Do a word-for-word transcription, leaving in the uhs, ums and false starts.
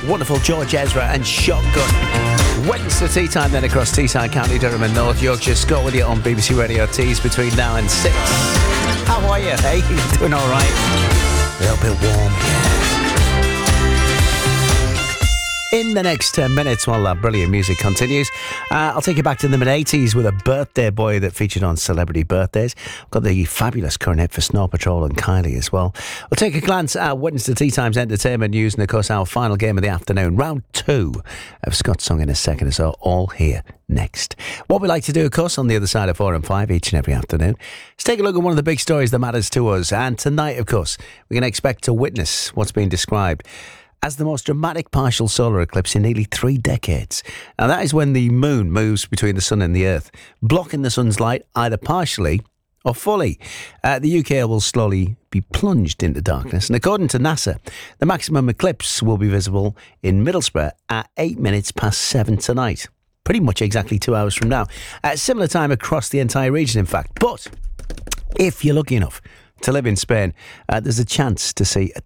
Wonderful George Ezra and Shotgun. Wednesday tea time then across Teesside County, Durham and North Yorkshire. Scott with you on B B C Radio Tees between now and six. How are you? Hey, you doing all right? A little bit warm, yeah. In the next ten minutes, while that brilliant music continues, uh, I'll take you back to the mid-eighties with a birthday boy that featured on Celebrity Birthdays. We've got the fabulous current hit for Snow Patrol and Kylie as well. We'll take a glance at Wednesday Tea Time's entertainment news and, of course, our final game of the afternoon, round two of Scott's Song in a second or so, all here next. What we like to do, of course, on the other side of four and five each and every afternoon is take a look at one of the big stories that matters to us. And tonight, of course, we can expect to witness what's being described as the most dramatic partial solar eclipse in nearly three decades. Now, that is when the moon moves between the sun and the earth, blocking the sun's light either partially or fully. Uh, the U K will slowly be plunged into darkness, and according to NASA, the maximum eclipse will be visible in Middlesbrough at eight minutes past seven tonight. Pretty much exactly two hours from now. At similar time across the entire region, in fact. But if you're lucky enough to live in Spain, uh, there's a chance to see a